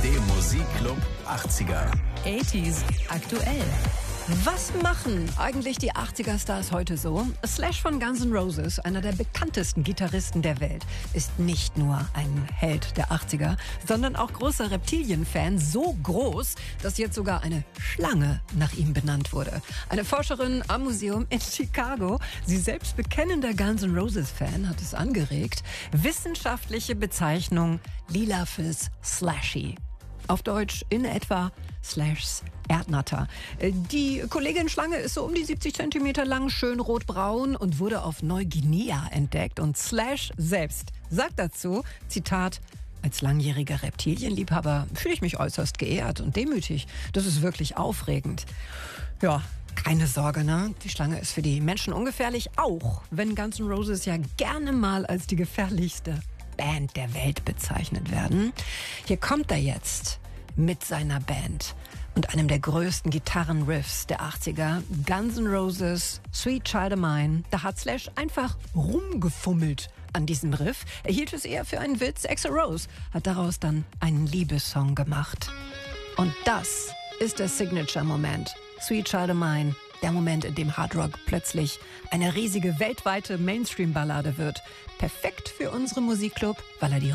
dem Musikclub 80er. 80s aktuell. Was machen eigentlich die 80er-Stars heute so? Slash von Guns N' Roses, einer der bekanntesten Gitarristen der Welt, ist nicht nur ein Held der 80er, sondern auch großer Reptilien-Fan, so groß, dass jetzt sogar eine Schlange nach ihm benannt wurde. Eine Forscherin am Museum in Chicago, sie selbst bekennender Guns N' Roses-Fan, hat es angeregt. Wissenschaftliche Bezeichnung Lilafis slashy. Auf Deutsch in etwa Slashs Erdnatter. Die Kollegin Schlange ist so um die 70 Zentimeter lang, schön rotbraun und wurde auf Neuguinea entdeckt. Und Slash selbst sagt dazu, Zitat, als langjähriger Reptilienliebhaber fühle ich mich äußerst geehrt und demütig. Das ist wirklich aufregend. Ja, keine Sorge, ne? Die Schlange ist für die Menschen ungefährlich, auch wenn Guns N' Roses ja gerne mal als die gefährlichste Band der Welt bezeichnet werden. Hier kommt er jetzt mit seiner Band und einem der größten Gitarrenriffs der 80er, Guns N' Roses, Sweet Child O' Mine. Da hat Slash einfach rumgefummelt an diesem Riff. Er hielt es eher für einen Witz. Axl Rose hat daraus dann einen Liebessong gemacht. Und das ist der Signature-Moment. Sweet Child O' Mine. Der Moment, in dem Hard Rock plötzlich eine riesige weltweite Mainstream-Ballade wird. Perfekt für unseren Musikclub, weil er die